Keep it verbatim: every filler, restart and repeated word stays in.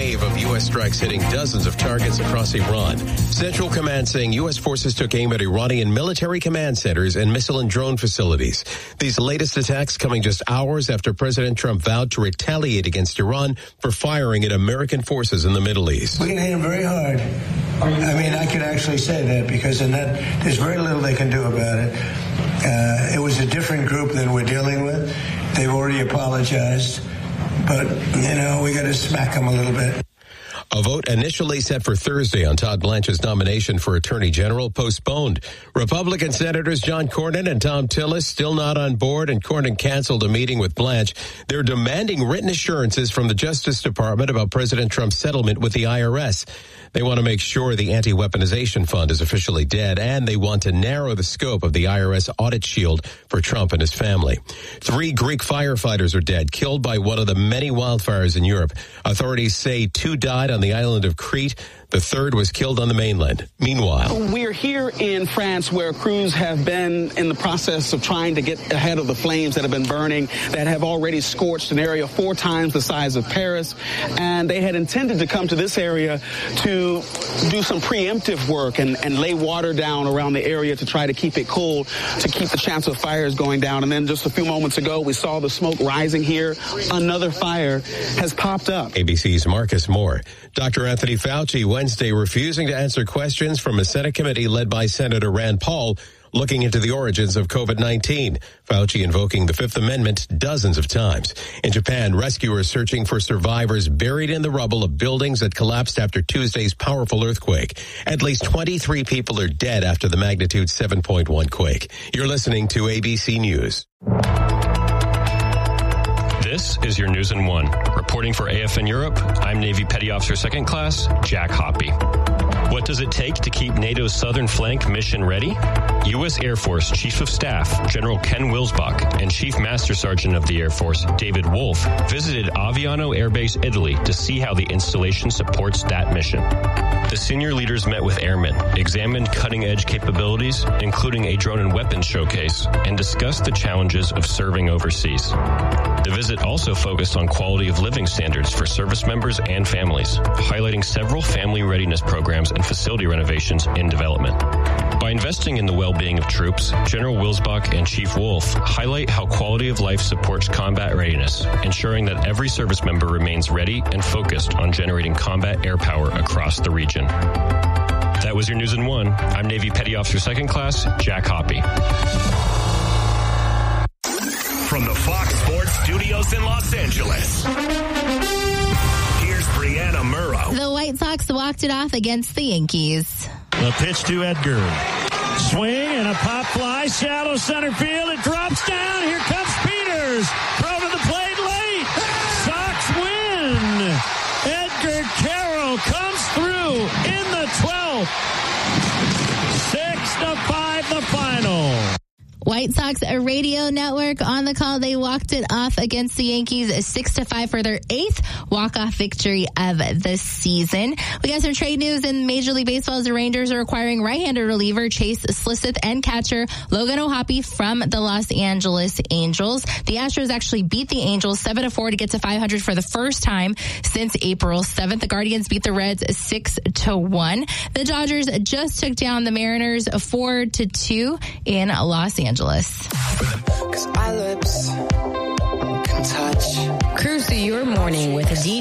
wave of U S strikes hitting dozens of targets across Iran. Central Command saying U S forces took aim at Iranian military command centers and missile and drone facilities. These latest attacks coming just hours after President Trump vowed to retaliate against Iran for firing at American forces in the Middle East. We're going to hit them very hard. I mean, I can actually say that because in that, there's very little they can do about it. Uh, it was a different group than we're dealing with. They've already apologized. But, you know, we got to smack them a little bit. A vote initially set for Thursday on Todd Blanche's nomination for Attorney General postponed. Republican Senators John Cornyn and Tom Tillis still not on board, and Cornyn canceled a meeting with Blanche. They're demanding written assurances from the Justice Department about President Trump's settlement with the I R S. They want to make sure the anti-weaponization fund is officially dead, and they want to narrow the scope of the I R S audit shield for Trump and his family. Three Greek firefighters are dead, killed by one of the many wildfires in Europe. Authorities say two died on the island of Crete. The third was killed on the mainland. Meanwhile, we're here in France where crews have been in the process of trying to get ahead of the flames that have been burning, that have already scorched an area four times the size of Paris. And they had intended to come to this area to do some preemptive work and, and lay water down around the area to try to keep it cool, to keep the chance of fires going down. And then just a few moments ago, we saw the smoke rising here. Another fire has popped up. A B C's Marcus Moore. Doctor Anthony Fauci Wednesday refusing to answer questions from a Senate committee led by Senator Rand Paul looking into the origins of COVID nineteen. Fauci invoking the Fifth Amendment dozens of times. In Japan, rescuers searching for survivors buried in the rubble of buildings that collapsed after Tuesday's powerful earthquake. At least twenty-three people are dead after the magnitude seven point one quake. You're listening to A B C News. This is your News in One. Reporting for A F N Europe, I'm Navy Petty Officer Second Class Jack Hoppy. What does it take to keep NATO's southern flank mission ready? U S Air Force Chief of Staff General Ken Wilsbach and Chief Master Sergeant of the Air Force David Wolf visited Aviano Air Base, Italy to see how the installation supports that mission. The senior leaders met with airmen, examined cutting-edge capabilities, including a drone and weapons showcase, and discussed the challenges of serving overseas. The visit also focused on quality of living standards for service members and families, highlighting several family readiness programs and facility renovations in development. By investing in the well-being of troops, General Wilsbach and Chief Wolf highlight how quality of life supports combat readiness, ensuring that every service member remains ready and focused on generating combat air power across the region. That was your News in One. I'm Navy Petty Officer Second Class Jack Hoppy. From the Fox Sports Studios in Los Angeles, here's Brianna Murrow. The White Sox walked it off against the Yankees. The pitch to Edgar. Swing and a pop fly, shallow center field. It drops down. Here comes Peters. Throw to the plate late. Sox win. Edgar Carroll comes through in the twelfth. Six to five, the final. White Sox a radio network on the call. They walked it off against the Yankees six to five for their eighth walk-off victory of the season. We got some trade news in Major League Baseball. The Rangers are acquiring right-handed reliever Chase Slisseth and catcher Logan O'Hoppe from the Los Angeles Angels. The Astros actually beat the Angels seven to four to get to five hundred for the first time since April seventh. The Guardians beat the Reds six to one. The Dodgers just took down the Mariners four to two in Los Angeles. Cause my lips can touch. Cruise through your morning with a D